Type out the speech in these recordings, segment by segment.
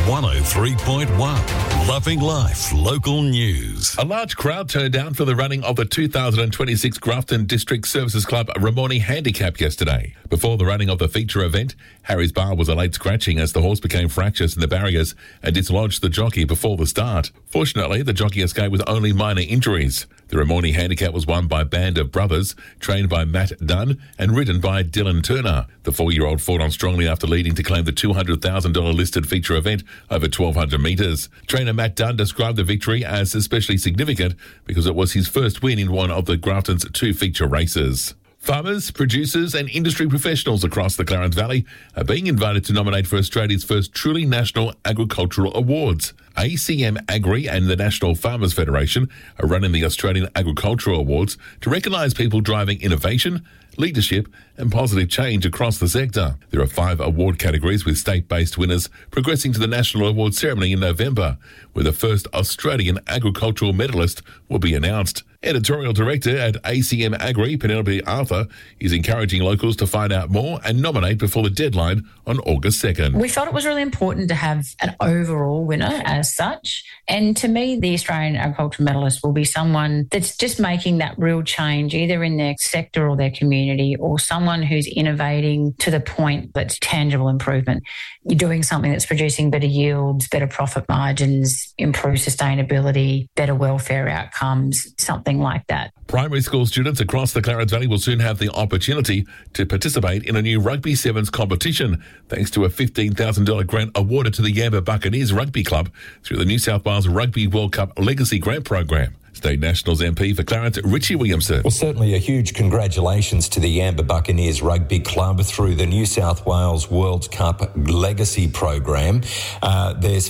103.1 Loving Life Local News. A large crowd turned out for the running of the 2026 Grafton District Services Club Ramoni Handicap yesterday. Before the running of the feature event, Harry's Bar was a late scratching as the horse became fractious in the barriers and dislodged the jockey before the start. Fortunately, the jockey escaped with only minor injuries. The Ramoni Handicap was won by Band of Brothers, trained by Matt Dunn and ridden by Dylan Turner. The 4-year-old fought on strongly after leading to claim the $200,000 listed feature event over 1,200 metres. Trainer Matt Dunn described the victory as especially significant because it was his first win in one of the Grafton's 2 feature races. Farmers, producers and industry professionals across the Clarence Valley are being invited to nominate for Australia's first truly national agricultural awards. ACM Agri and the National Farmers Federation are running the Australian Agricultural Awards to recognise people driving innovation, leadership and positive change across the sector. There are 5 award categories with state-based winners progressing to the National Award ceremony in November, where the first Australian agricultural medalist will be announced. Editorial Director at ACM Agri, Penelope Arthur, is encouraging locals to find out more and nominate before the deadline on August 2nd. We felt it was really important to have an overall winner as such. And to me, the Australian Agricultural Medalist will be someone that's just making that real change, either in their sector or their community, or someone who's innovating to the point that's tangible improvement. You're doing something that's producing better yields, better profit margins, improved sustainability, better welfare outcomes, something like that. Primary school students across the Clarence Valley will soon have the opportunity to participate in a new Rugby Sevens competition, thanks to a $15,000 grant awarded to the Yamba Buccaneers Rugby Club through the New South Wales Rugby World Cup Legacy Grant Program. State Nationals MP for Clarence, Richie Williamson. Well, certainly a huge congratulations to the Yamba Buccaneers Rugby Club through the New South Wales World Cup Legacy Program. There's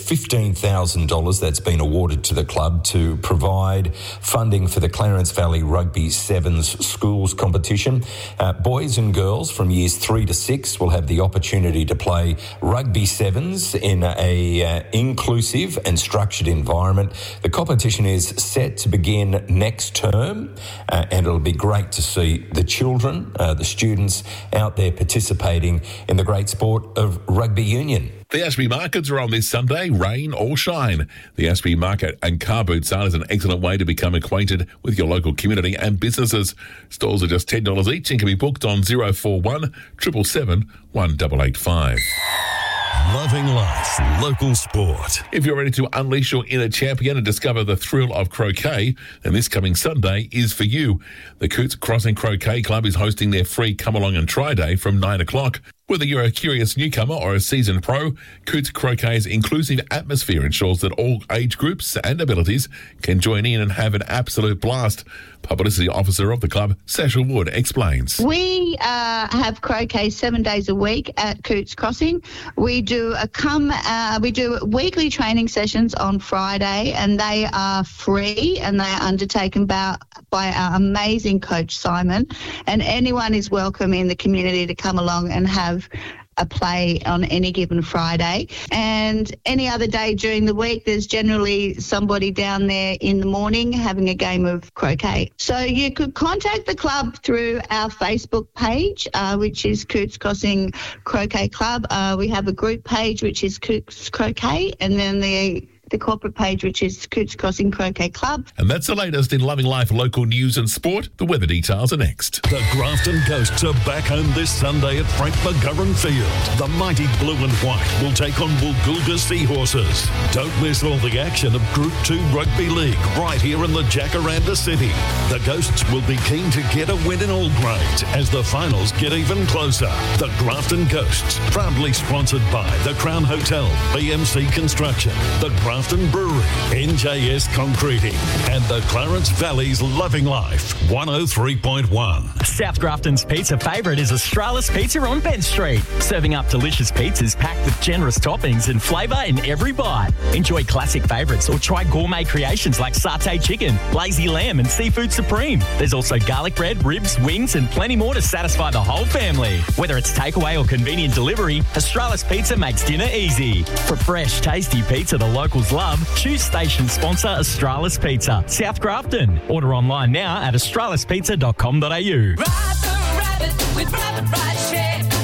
$15,000 that's been awarded to the club to provide funding for the Clarence Valley Rugby Sevens Schools competition. Boys and girls from years 3 to 6 will have the opportunity to play Rugby Sevens in a inclusive and structured environment. The competition is set to begin next term, and it'll be great to see the children, the students out there participating in the great sport of rugby union. The Ashby Markets are on this Sunday, rain or shine. The Ashby Market and Car Boot Sale is an excellent way to become acquainted with your local community and businesses. Stalls are just $10 each and can be booked on 041 777 1885. Loving Life Local Sport. If you're ready to unleash your inner champion and discover the thrill of croquet, then this coming Sunday is for you. The Coots Crossing Croquet Club is hosting their free Come Along and Try Day from 9 o'clock. Whether you're a curious newcomer or a seasoned pro, Coots Croquet's inclusive atmosphere ensures that all age groups and abilities can join in and have an absolute blast. Publicity Officer of the club, Sasha Wood, explains. We have croquet 7 days a week at Coots Crossing. We do weekly training sessions on Friday, and they are free, and they are undertaken by our amazing coach Simon. And anyone is welcome in the community to come along and have a play on any given Friday. And any other day during the week, there's generally somebody down there in the morning having a game of croquet. So you could contact the club through our Facebook page, which is Coots Crossing Croquet Club. We have a group page, which is Coots Croquet, and then the corporate page, which is Coots Crossing Croquet Club. And that's the latest in Loving Life local news and sport. The weather details are next. The Grafton Ghosts are back home this Sunday at Frank McGovern Field. The mighty blue and white will take on Woolgoolga Seahorses. Don't miss all the action of Group 2 Rugby League right here in the Jacaranda City. The Ghosts will be keen to get a win in all grades as the finals get even closer. The Grafton Ghosts, proudly sponsored by the Crown Hotel, BMC Construction, the Grafton Brewery, NJS Concreting, and the Clarence Valley's Loving Life 103.1. South Grafton's pizza favourite is Australis Pizza on Bent Street, serving up delicious pizzas packed with generous toppings and flavour in every bite. Enjoy classic favourites or try gourmet creations like satay chicken, lazy lamb and seafood supreme. There's also garlic bread, ribs, wings and plenty more to satisfy the whole family. Whether it's takeaway or convenient delivery, Australis Pizza makes dinner easy. For fresh, tasty pizza the locals love, choose station sponsor Australis Pizza, South Grafton. Order online now at australispizza.com.au.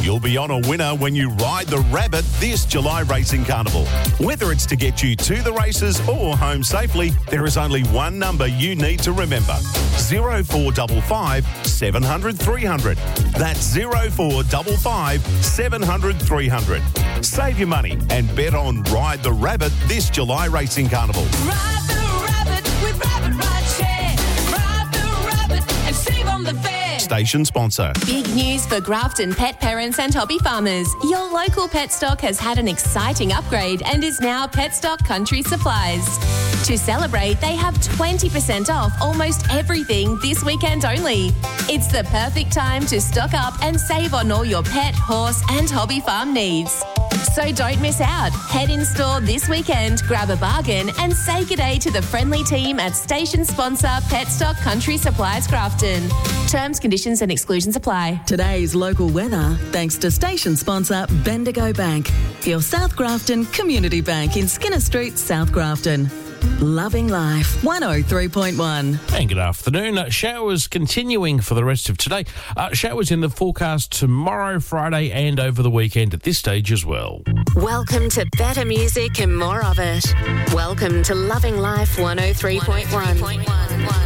You'll be on a winner when you ride the Rabbit this July Racing Carnival. Whether it's to get you to the races or home safely, there is only one number you need to remember. 0455 700 300. That's 0455 700 300. Save your money and bet on Ride the Rabbit this July Racing Carnival. Ride the Rabbit with Rabbit Ride Share. Ride the Rabbit and save on the fare. Station sponsor. Big news for Grafton pet parents and hobby farmers. Your local pet stock has had an exciting upgrade and is now Petstock Country Supplies. To celebrate, they have 20% off almost everything this weekend only. It's the perfect time to stock up and save on all your pet, horse and hobby farm needs. So don't miss out. Head in store this weekend, grab a bargain and say good day to the friendly team at station sponsor Petstock Country Supplies Grafton. Terms, conditions and exclusions apply. Today's local weather thanks to station sponsor Bendigo Bank, your South Grafton community bank in Skinner Street, South Grafton. Loving Life 103.1. And good afternoon. Showers continuing for the rest of today. Showers in the forecast tomorrow, Friday and over the weekend at this stage as well. Welcome to better music and more of it. Welcome to Loving Life 103.1.